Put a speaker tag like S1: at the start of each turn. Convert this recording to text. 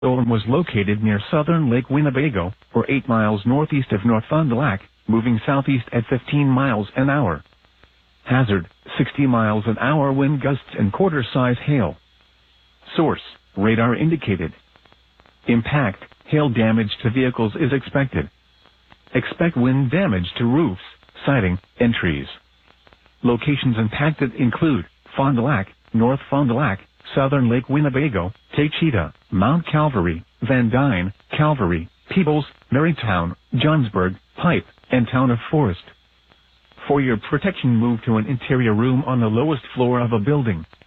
S1: storm was located near southern Lake Winnebago, or 8 miles northeast of North Fond du Lac, moving southeast at 15 miles an hour. Hazard, 60 miles an hour wind gusts and quarter-size hail. Source, radar indicated. Impact, hail damage to vehicles is expected. Expect wind damage to roofs, siding, and trees. Locations impacted include Fond du Lac, North Fond du Lac, southern Lake Winnebago, Taycheedah, Mount Calvary, Van Dyne, Calvary, Peebles, Marytown, Johnsburg, Pipe, and Town of Forest. For your protection, move to an interior room on the lowest floor of a building.